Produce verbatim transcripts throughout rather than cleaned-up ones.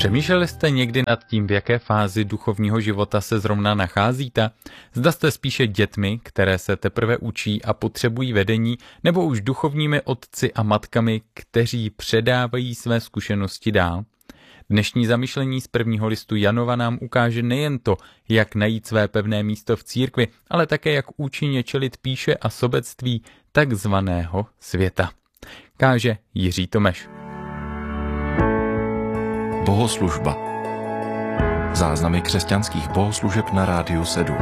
Přemýšleli jste někdy nad tím, v jaké fázi duchovního života se zrovna nacházíte? Zda jste spíše dětmi, které se teprve učí a potřebují vedení, nebo už duchovními otci a matkami, kteří předávají své zkušenosti dál? Dnešní zamyšlení z prvního listu Janova nám ukáže nejen to, jak najít své pevné místo v církvi, ale také jak účinně čelit pýše a sobectví takzvaného světa. Káže Jiří Tomeš. Bohoslužba. Záznamy křesťanských bohoslužeb na Rádiu sedm.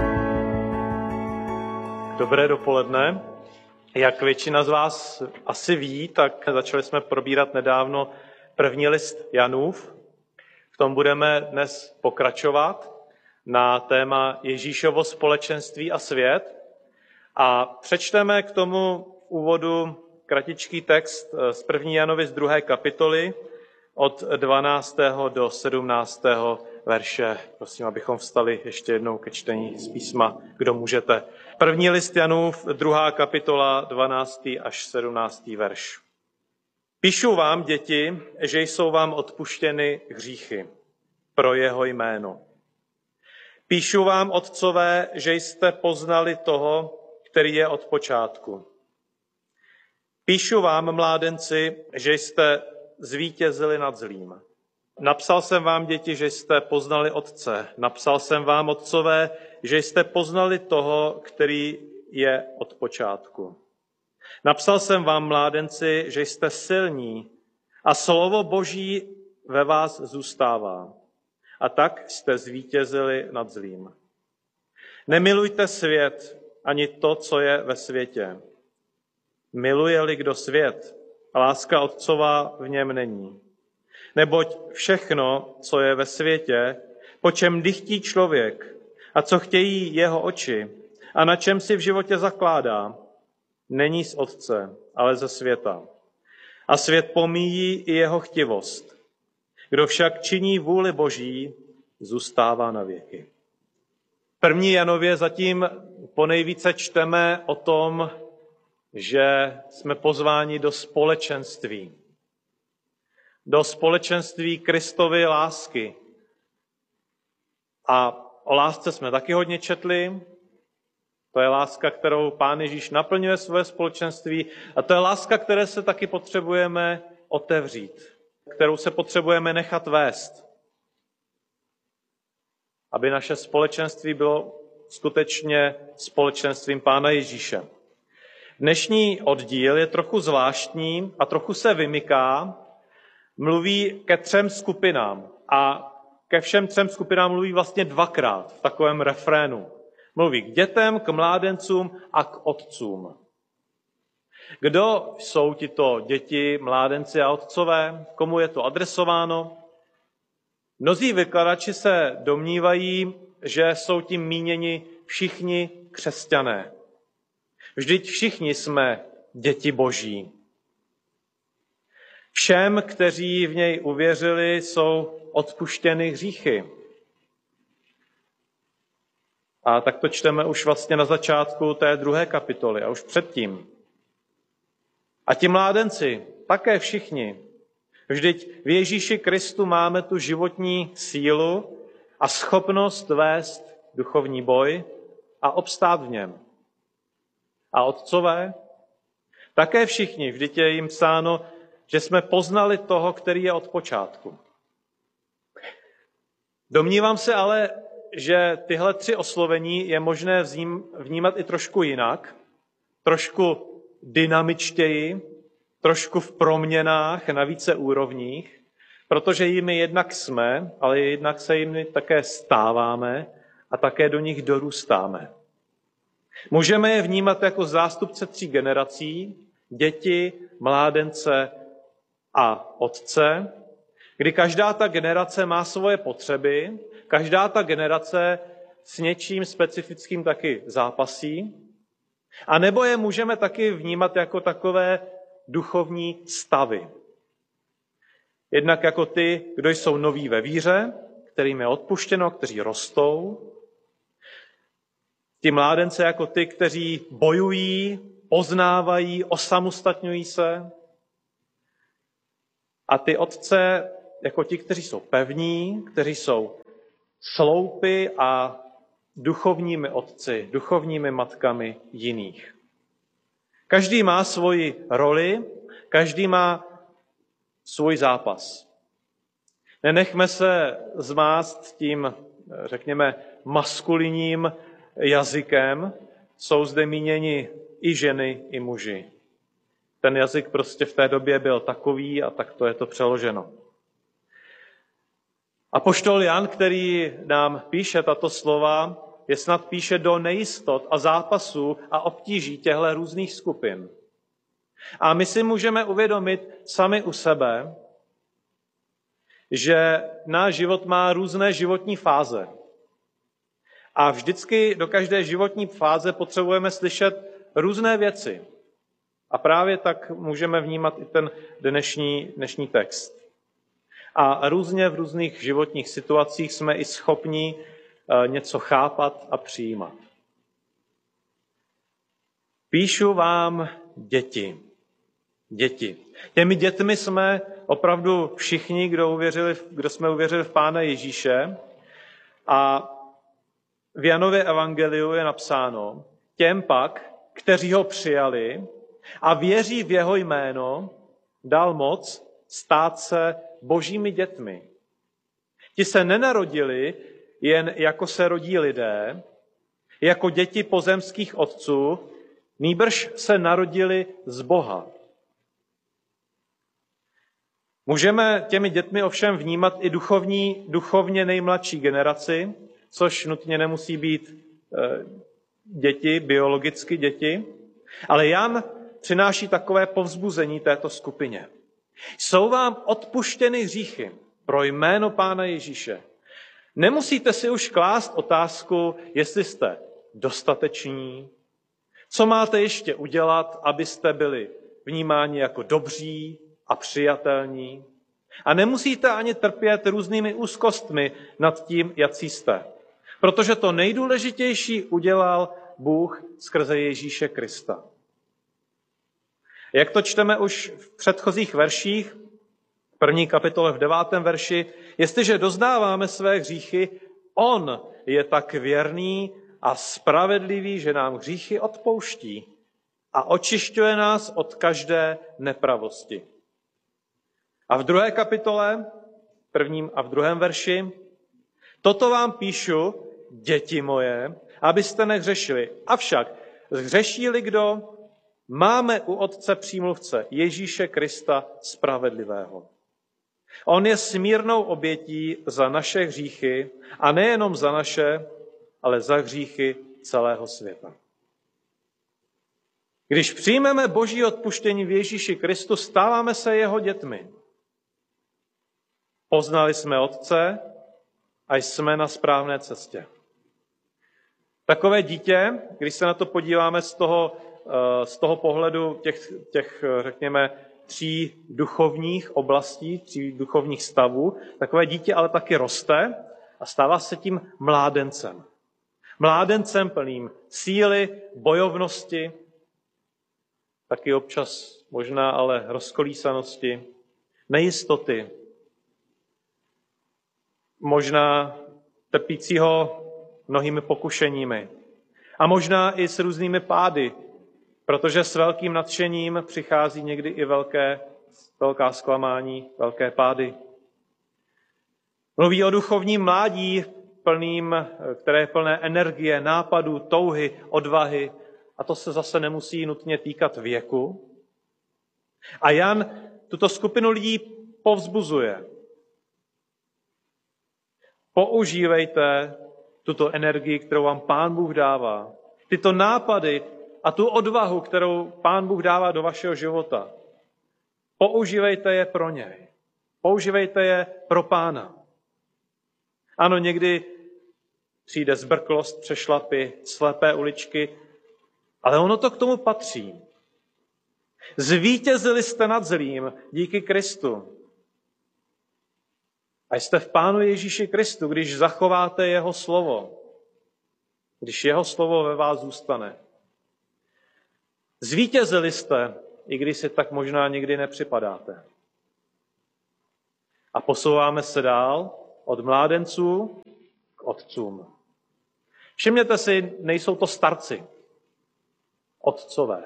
Dobré dopoledne. Jak většina z vás asi ví, tak začali jsme probírat nedávno první list Janův. V tom budeme dnes pokračovat na téma Ježíšovo společenství a svět. A přečteme k tomu v úvodu kratičký text z první Janovy z druhé kapitoly od dvanáctého do sedmnáctého verše. Prosím, abychom vstali ještě jednou ke čtení z písma, kdo můžete. První list Janův, druhá kapitola, dvanáctý až sedmnáctý verš. Píšu vám, děti, že jsou vám odpuštěny hříchy pro jeho jméno. Píšu vám, otcové, že jste poznali toho, který je od počátku. Píšu vám, mládenci, že jste zvítězili nad zlým. Napsal jsem vám, děti, že jste poznali Otce. Napsal jsem vám, otcové, že jste poznali toho, který je od počátku. Napsal jsem vám, mládenci, že jste silní a slovo Boží ve vás zůstává. A tak jste zvítězili nad zlým. Nemilujte svět ani to, co je ve světě. Miluje-li kdo svět, láska otcová v něm není. Neboť všechno, co je ve světě, po čem dychtí člověk a co chtějí jeho oči a na čem si v životě zakládá, není z otce, ale ze světa. A svět pomíjí i jeho chtivost. Kdo však činí vůli Boží, zůstává na věky. V první Janově zatím ponejvíce čteme o tom, že jsme pozváni do společenství. Do společenství Kristovy lásky. A o lásce jsme taky hodně četli. To je láska, kterou Pán Ježíš naplňuje svoje společenství. A to je láska, které se taky potřebujeme otevřít. Kterou se potřebujeme nechat vést. Aby naše společenství bylo skutečně společenstvím Pána Ježíše. Dnešní oddíl je trochu zvláštní a trochu se vymyká. Mluví ke třem skupinám a ke všem třem skupinám mluví vlastně dvakrát v takovém refrénu. Mluví k dětem, k mládencům a k otcům. Kdo jsou tito děti, mládenci a otcové? Komu je to adresováno? Mnozí vykladači se domnívají, že jsou tím míněni všichni křesťané. Vždyť všichni jsme děti Boží. Všem, kteří v něj uvěřili, jsou odpuštěny hříchy. A tak to čteme už vlastně na začátku té druhé kapitoly a už předtím. A ti mládenci, také všichni. Vždyť v Ježíši Kristu máme tu životní sílu a schopnost vést duchovní boj a obstát v něm. A otcové? Také všichni, vždyť je jim psáno, že jsme poznali toho, který je od počátku. Domnívám se ale, že tyhle tři oslovení je možné vnímat i trošku jinak, trošku dynamičtěji, trošku v proměnách na více úrovních, protože jimi jednak jsme, ale jednak se jimi také stáváme a také do nich dorůstáme. Můžeme je vnímat jako zástupce tří generací, děti, mládence a otce, kdy každá ta generace má svoje potřeby, každá ta generace s něčím specifickým taky zápasí, a nebo je můžeme taky vnímat jako takové duchovní stavy. Jednak jako ty, kdo jsou noví ve víře, kterým je odpuštěno, kteří rostou. Ti mládence jako ty, kteří bojují, poznávají, osamostatňují se. A ty otce jako ti, kteří jsou pevní, kteří jsou sloupy a duchovními otci, duchovními matkami jiných. Každý má svoji roli, každý má svůj zápas. Nenechme se zmást tím, řekněme, maskulinním jazykem. Jsou zde míněni i ženy, i muži. Ten jazyk prostě v té době byl takový a takto je to přeloženo. Apoštol Jan, který nám píše tato slova, je snad píše do nejistot a zápasů a obtíží těchto různých skupin. A my si můžeme uvědomit sami u sebe, že náš život má různé životní fáze. A vždycky do každé životní fáze potřebujeme slyšet různé věci. A právě tak můžeme vnímat i ten dnešní, dnešní text. A různě v různých životních situacích jsme i schopni něco chápat a přijímat. Píšu vám děti. Děti. Těmi dětmi jsme opravdu všichni, kdo, uvěřili, kdo jsme uvěřili v Pána Ježíše. A v Janově evangeliu je napsáno, těm pak, kteří ho přijali a věří v jeho jméno, dal moc stát se božími dětmi. Ti se nenarodili jen jako se rodí lidé, jako děti pozemských otců, nýbrž se narodili z Boha. Můžeme těmi dětmi ovšem vnímat i duchovní, duchovně nejmladší generaci, což nutně nemusí být e, děti, biologicky děti, ale Jan přináší takové povzbuzení této skupině. Jsou vám odpuštěny hříchy pro jméno Pána Ježíše. Nemusíte si už klást otázku, jestli jste dostateční, co máte ještě udělat, abyste byli vnímáni jako dobří a přijatelní. A nemusíte ani trpět různými úzkostmi nad tím, jací jste. Protože to nejdůležitější udělal Bůh skrze Ježíše Krista. Jak to čteme už v předchozích verších, v první kapitole v devátém verši, jestliže doznáváme své hříchy, on je tak věrný a spravedlivý, že nám hříchy odpouští a očišťuje nás od každé nepravosti. A v druhé kapitole, prvním a v druhém verši, toto vám píšu, děti moje, abyste nehřešili. Avšak zhřeší-li kdo, máme u Otce přímluvce Ježíše Krista spravedlivého. On je smírnou obětí za naše hříchy a nejenom za naše, ale za hříchy celého světa. Když přijmeme Boží odpuštění v Ježíši Kristu, stáváme se jeho dětmi. Poznali jsme Otce a jsme na správné cestě. Takové dítě, když se na to podíváme z toho, z toho pohledu těch, těch, řekněme, tří duchovních oblastí, tří duchovních stavů, takové dítě ale taky roste a stává se tím mládencem. Mládencem plným síly, bojovnosti, taky občas možná ale rozkolísanosti, nejistoty, možná trpícího mnohými pokušeními a možná i s různými pády, protože s velkým nadšením přichází někdy i velké, velká zklamání, velké pády. Mluví o duchovním mládí, plným, které je plné energie, nápadů, touhy, odvahy. A to se zase nemusí nutně týkat věku. A Jan tuto skupinu lidí povzbuzuje. Používejte tuto energii, kterou vám Pán Bůh dává. Tyto nápady a tu odvahu, kterou Pán Bůh dává do vašeho života. Používejte je pro něj. Používejte je pro Pána. Ano, někdy přijde zbrklost, přešlapy, slepé uličky, ale ono to k tomu patří. Zvítězili jste nad zlým díky Kristu. A jste v Pánu Ježíši Kristu, když zachováte jeho slovo. Když jeho slovo ve vás zůstane. Zvítězili jste, i když si tak možná někdy nepřipadáte. A posouváme se dál od mládenců k otcům. Všimněte si, nejsou to starci, otcové.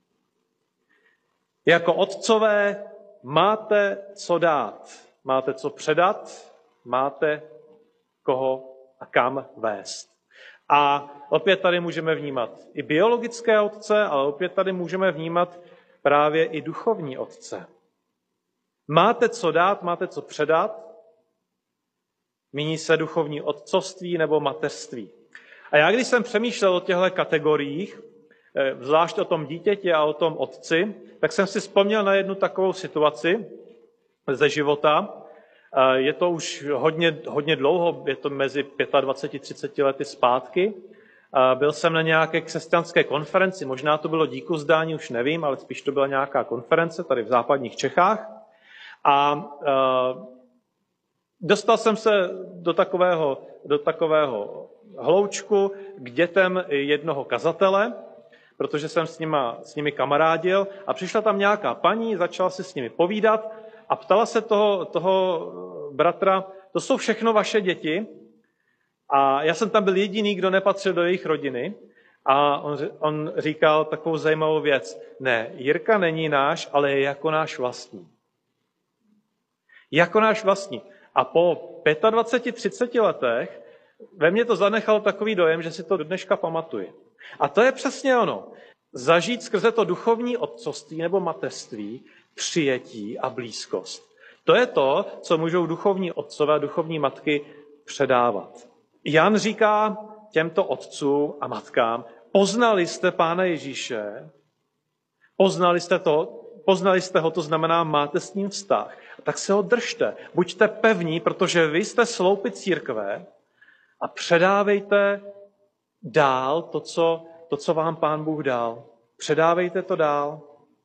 Jako otcové máte co dát, máte co předat, máte koho a kam vést. A opět tady můžeme vnímat i biologické otce, ale opět tady můžeme vnímat právě i duchovní otce. Máte co dát, máte co předat, míní se duchovní otcovství nebo mateřství. A já, když jsem přemýšlel o těchto kategoriích, zvlášť o tom dítěti a o tom otci, tak jsem si vzpomněl na jednu takovou situaci ze života. Je to už hodně, hodně dlouho, je to mezi dvaceti pěti a třiceti lety zpátky. Byl jsem na nějaké křesťanské konferenci, možná to bylo díku zdání, už nevím, ale spíš to byla nějaká konference tady v západních Čechách. A dostal jsem se do takového, do takového hloučku k dětem jednoho kazatele, protože jsem s, nima, s nimi kamarádil a přišla tam nějaká paní, začala si s nimi povídat a ptala se toho, toho bratra, to jsou všechno vaše děti? A já jsem tam byl jediný, kdo nepatřil do jejich rodiny a on, on říkal takovou zajímavou věc. Ne, Jirka není náš, ale je jako náš vlastní. Jako náš vlastní. A po dvaceti pěti, třiceti letech ve mně to zanechalo takový dojem, že si to do dneška pamatuji. A to je přesně ono. Zažít skrze to duchovní otcovství nebo mateřství přijetí a blízkost. To je to, co můžou duchovní otcové a duchovní matky předávat. Jan říká těmto otcům a matkám, poznali jste Pána Ježíše, poznali jste, to, poznali jste ho, to znamená, máte s ním vztah, tak se ho držte, buďte pevní, protože vy jste sloupy církve a předávejte dál to, co, to, co vám Pán Bůh dal. Předávejte to dál.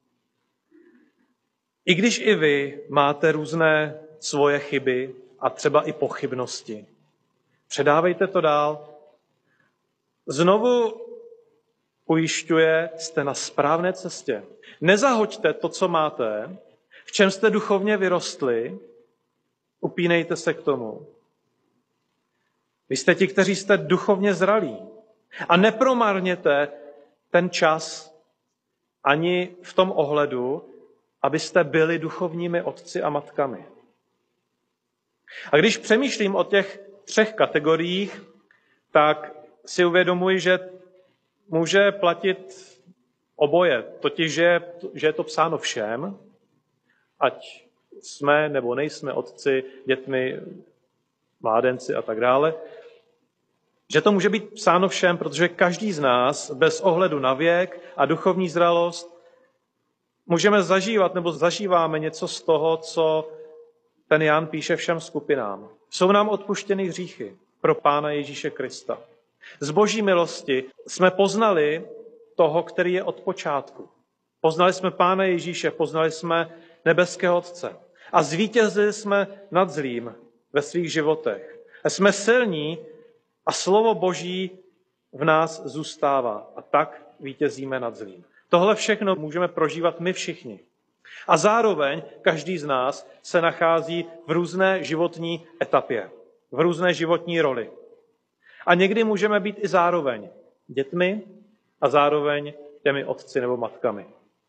I když i vy máte různé svoje chyby a třeba i pochybnosti. Předávejte to dál. Znovu ujišťuje, jste na správné cestě. Nezahoďte to, co máte, v čem jste duchovně vyrostli, upínejte se k tomu. Vy jste ti, kteří jste duchovně zralí. A nepromarněte ten čas ani v tom ohledu, abyste byli duchovními otci a matkami. A když přemýšlím o těch třech kategoriích, tak si uvědomuji, že může platit oboje. Totiž, že, že je to psáno všem, ať jsme nebo nejsme otci, dětmi, mládenci a tak dále, že to může být psáno všem, protože každý z nás, bez ohledu na věk a duchovní zralost, můžeme zažívat nebo zažíváme něco z toho, co ten Jan píše všem skupinám. Jsou nám odpuštěny hříchy pro Pána Ježíše Krista. Z boží milosti jsme poznali toho, který je od počátku. Poznali jsme Pána Ježíše, poznali jsme nebeského Otce. A zvítězili jsme nad zlým ve svých životech. A jsme silní a slovo Boží v nás zůstává. A tak vítězíme nad zlým. Tohle všechno můžeme prožívat my všichni. A zároveň každý z nás se nachází v různé životní etapě, v různé životní roli. A někdy můžeme být i zároveň dětmi a zároveň těmi otci nebo matkami.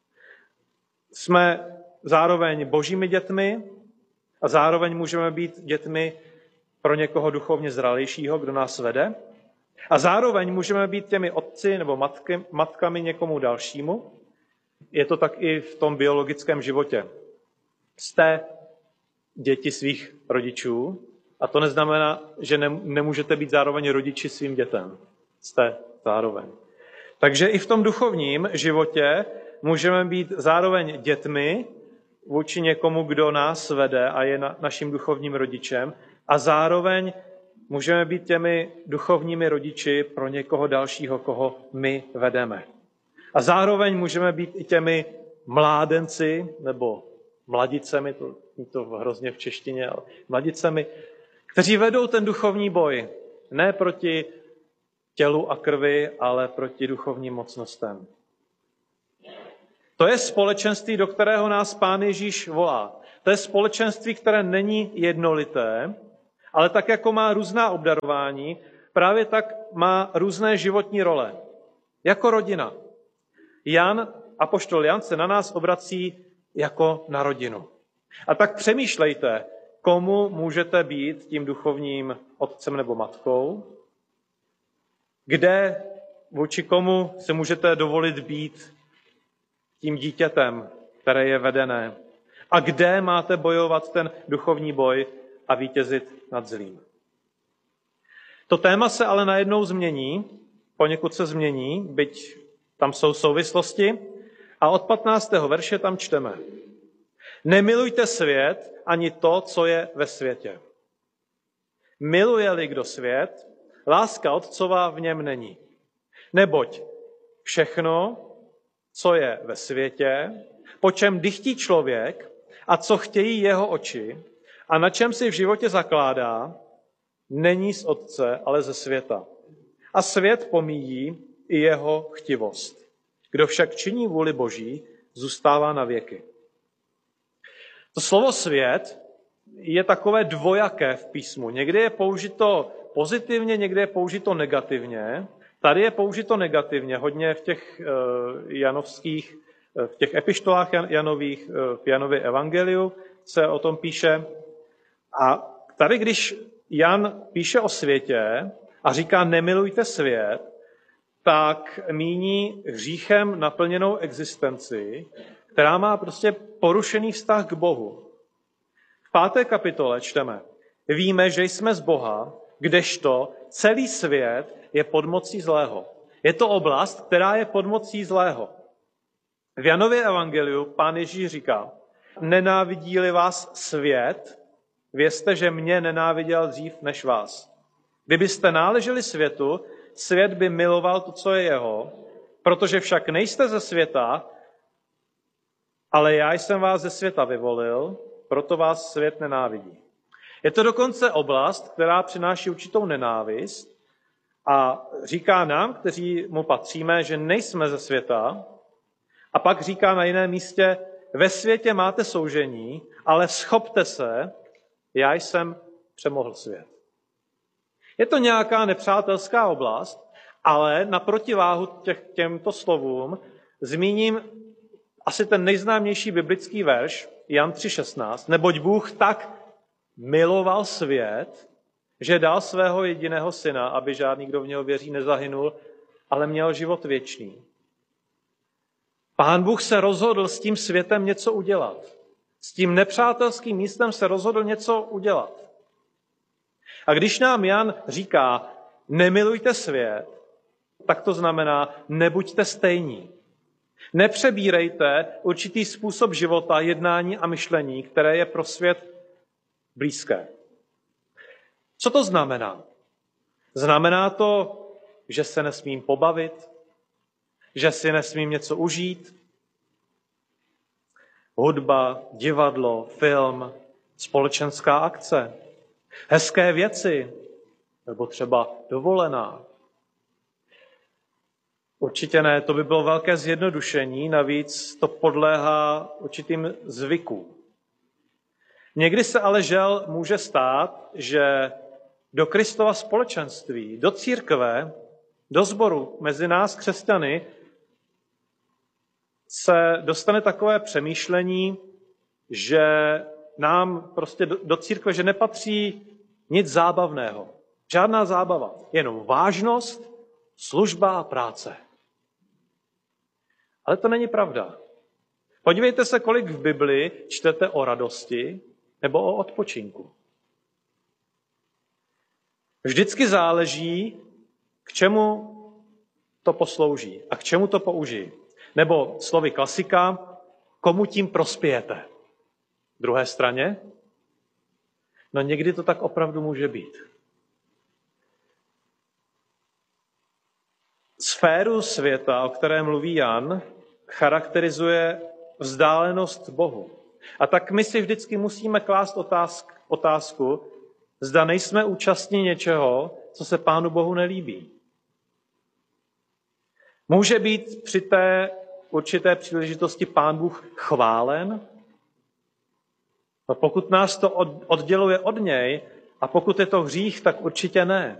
Jsme zároveň božími dětmi a zároveň můžeme být dětmi pro někoho duchovně zralejšího, kdo nás vede. A zároveň můžeme být těmi otci nebo matky, matkami někomu dalšímu. Je to tak i v tom biologickém životě. Jste děti svých rodičů a to neznamená, že nemůžete být zároveň rodiči svým dětem. Jste zároveň. Takže i v tom duchovním životě můžeme být zároveň dětmi vůči někomu, kdo nás vede a je na, naším duchovním rodičem a zároveň můžeme být těmi duchovními rodiči pro někoho dalšího, koho my vedeme. A zároveň můžeme být i těmi mládenci, nebo mladicemi, to je to hrozně v češtině, ale mladicemi, kteří vedou ten duchovní boj. Ne proti tělu a krvi, ale proti duchovním mocnostem. To je společenství, do kterého nás Pán Ježíš volá. To je společenství, které není jednolité, ale tak, jako má různá obdarování, právě tak má různé životní role. Jako rodina. Jan, apoštol Jan se na nás obrací jako na rodinu. A tak přemýšlejte, komu můžete být tím duchovním otcem nebo matkou, kde vůči komu se můžete dovolit být tím dítětem, které je vedené, a kde máte bojovat ten duchovní boj a vítězit nad zlým. To téma se ale najednou změní, poněkud se změní, byť tam jsou souvislosti, a od patnáctého verše tam čteme: Nemilujte svět ani to, co je ve světě. Miluje-li kdo svět, láska Otcova v něm není. Neboť všechno, co je ve světě, po čem dychtí člověk a co chtějí jeho oči a na čem si v životě zakládá, není z Otce, ale ze světa. A svět pomíjí i jeho chtivost. Kdo však činí vůli Boží, zůstává na věky. To slovo svět je takové dvojaké v písmu. Někdy je použito pozitivně, někdy je použito negativně. Tady je použito negativně, hodně v těch janovských, v těch epištolách Janových, v Janově evangeliu se o tom píše. A tady, když Jan píše o světě a říká nemilujte svět, tak míní hříchem naplněnou existenci, která má prostě porušený vztah k Bohu. V páté kapitole čteme: Víme, že jsme z Boha, kdežto celý svět je pod mocí zlého. Je to oblast, která je pod mocí zlého. V Janově evangeliu pán Ježíš říká: Nenávidí-li vás svět, vězte, že mě nenáviděl dřív než vás. Kdybyste náleželi světu, svět by miloval to, co je jeho, protože však nejste ze světa, ale já jsem vás ze světa vyvolil, proto vás svět nenávidí. Je to dokonce oblast, která přináší určitou nenávist a říká nám, kteří mu patříme, že nejsme ze světa, a pak říká na jiném místě: ve světě máte soužení, ale schopte se, já jsem přemohl svět. Je to nějaká nepřátelská oblast, ale na protiváhu těch, těmto slovům zmíním asi ten nejznámější biblický verš, Jan tři šestnáct, neboť Bůh tak miloval svět, že dal svého jediného syna, aby žádný, kdo v něho věří, nezahynul, ale měl život věčný. Pán Bůh se rozhodl s tím světem něco udělat. S tím nepřátelským místem se rozhodl něco udělat. A když nám Jan říká, nemilujte svět, tak to znamená, nebuďte stejní. Nepřebírejte určitý způsob života, jednání a myšlení, které je pro svět blízké. Co to znamená? Znamená to, že se nesmím pobavit, že si nesmím něco užít. Hudba, divadlo, film, společenská akce, hezké věci, nebo třeba dovolená. Určitě ne, to by bylo velké zjednodušení, navíc to podléhá určitým zvykům. Někdy se ale žel může stát, že do Kristova společenství, do církve, do sboru mezi nás křesťany se dostane takové přemýšlení, že nám prostě do, do církve, že nepatří nic zábavného. Žádná zábava, jenom vážnost, služba a práce. Ale to není pravda. Podívejte se, kolik v Bibli čtete o radosti nebo o odpočinku. Vždycky záleží, k čemu to poslouží a k čemu to použijí. Nebo slovy klasika, komu tím prospějete. Druhé straně, no někdy to tak opravdu může být. Sféru světa, o které mluví Jan, charakterizuje vzdálenost Bohu. A tak my si vždycky musíme klást otázku, otázku zda nejsme účastní něčeho, co se Pánu Bohu nelíbí. Může být při té určité příležitosti Pán Bůh chválen? No pokud nás to odděluje od něj, a pokud je to hřích, tak určitě ne.